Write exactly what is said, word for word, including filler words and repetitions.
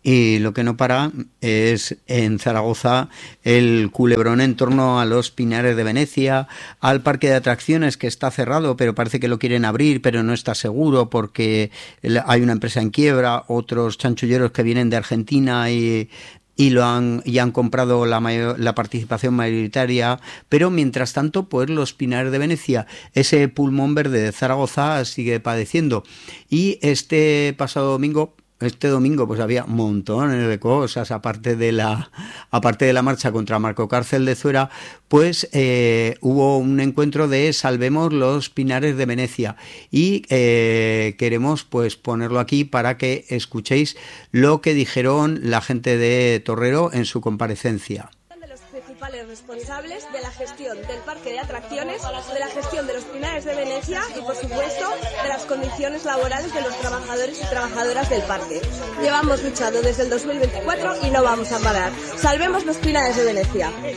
Y lo que no para es en Zaragoza el culebrón en torno a los Pinares de Venecia, al parque de atracciones que está cerrado, pero parece que lo quieren abrir, pero no está seguro porque hay una empresa en quiebra, otros chanchulleros que vienen de Argentina y y lo han y han comprado la mayor, la participación mayoritaria, pero mientras tanto pues los Pinares de Venecia, ese pulmón verde de Zaragoza, sigue padeciendo. Y este pasado domingo Este domingo pues había montones de cosas, aparte de la aparte de la marcha contra Marco Cárcel de Zuera, pues eh, hubo un encuentro de Salvemos los Pinares de Venecia y eh, queremos pues ponerlo aquí para que escuchéis lo que dijeron la gente de Torrero en su comparecencia. Principales responsables de la gestión del parque de atracciones, de la gestión de los Pinares de Venecia y, por supuesto, de las condiciones laborales de los trabajadores y trabajadoras del parque. Llevamos luchando desde el dos mil veinticuatro y no vamos a parar. Salvemos los Pinares de Venecia.